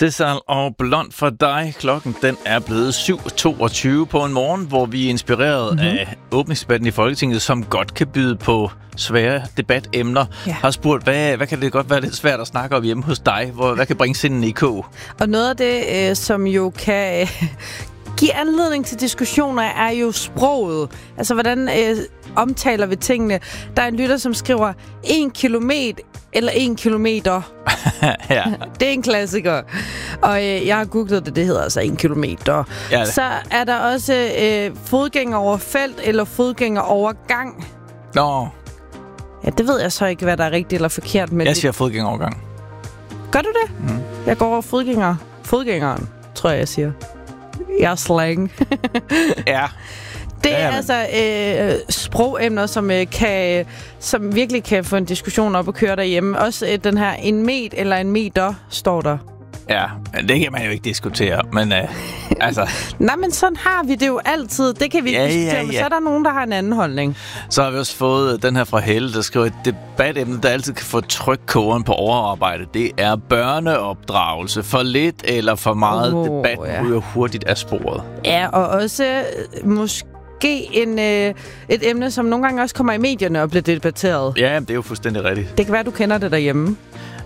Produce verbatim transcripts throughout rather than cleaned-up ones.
Cæsar og Blond for dig. Klokken den er blevet syv toogtyve på en morgen, hvor vi er inspireret mm-hmm. af åbningsdebatten i Folketinget, som godt kan byde på svære debatemner. Ja. Har spurgt, hvad, hvad kan det godt være lidt svært at snakke om hjemme hos dig? Hvor, hvad kan bringe sinden i kog? Og noget af det, øh, som jo kan øh, give anledning til diskussioner, er jo sproget. Altså, hvordan øh, omtaler vi tingene? Der er en lytter, som skriver, en kilometer eller en kilometer. Ja. Det er en klassiker. Og øh, jeg har googlet det, det hedder altså en kilometer. Ja, så er der også øh, fodgænger over felt eller fodgænger over gang. Nå. Ja, det ved jeg så ikke, hvad der er rigtigt eller forkert med. Jeg siger fodgængerovergang. Gør du det? Mm. Jeg går over fodgænger. Fodgængeren, tror jeg, jeg siger. Jeg er slang. Ja. Det er ja, altså øh, sprogemner, som, øh, kan, som virkelig kan få en diskussion op og køre derhjemme. Også øh, den her en met eller en meter, står der. Ja, men det kan man jo ikke diskutere. Men øh, altså... Nej, men sådan har vi det jo altid. Det kan vi ja, diskutere, ja, ja. men så er der nogen, der har en anden holdning. Så har vi også fået den her fra Helle, der skriver, et debatemne, der altid kan få trykkogeren på overarbejde. Det er børneopdragelse. For lidt eller for meget oh, debat ja. ryger hurtigt af sporet. Ja, og også øh, måske En, øh, et emne, som nogle gange også kommer i medierne og bliver debatteret. Ja, det er jo fuldstændig rigtigt. Det kan være, du kender det derhjemme.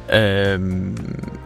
Øhm,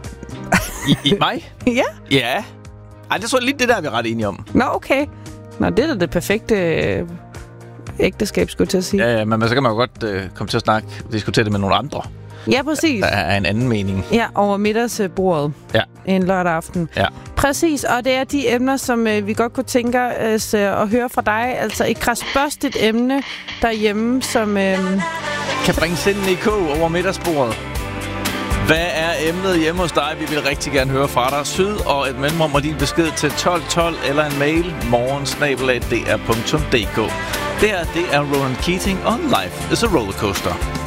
i, I mig? Ja. Ja. Ej, det tror jeg lige det der, vi er ret enige om. Nå, okay. Nå, det er da det perfekte øh, ægteskab, skulle jeg til at sige. Ja, ja, men så kan man jo godt øh, komme til at snakke og diskutere det med nogle andre. Ja, præcis. Der er en anden mening. Ja, over middagsbordet. Ja. En lørdag aften. Ja. Præcis, og det er de emner, som øh, vi godt kunne tænke os øh, at høre fra dig. Altså et krasbørstigt emne derhjemme, som... Øh, kan bringe sinden i kog over middagsbordet. Hvad er emnet hjemme hos dig? Vi vil rigtig gerne høre fra dig. Syd og et mellemrum og din besked til tolv tolv eller en mail morgen snabel-a d r punktum d k. Det her, det er Ronan Keating on Life is a Rollercoaster.